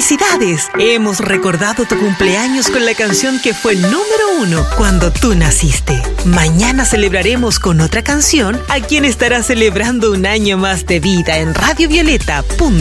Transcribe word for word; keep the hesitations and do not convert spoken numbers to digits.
¡Felicidades! Hemos recordado tu cumpleaños con la canción que fue número uno cuando tú naciste. Mañana celebraremos con otra canción a quien estará celebrando un año más de vida en radio violeta punto cl.